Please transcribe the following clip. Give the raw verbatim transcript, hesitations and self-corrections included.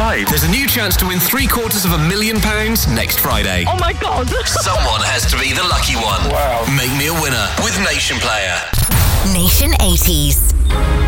Live. There's a new chance to win three quarters of a million pounds next Friday. Oh my God. Someone has to be the lucky one. Wow. Make me a winner with Nation Player. Nation eighties.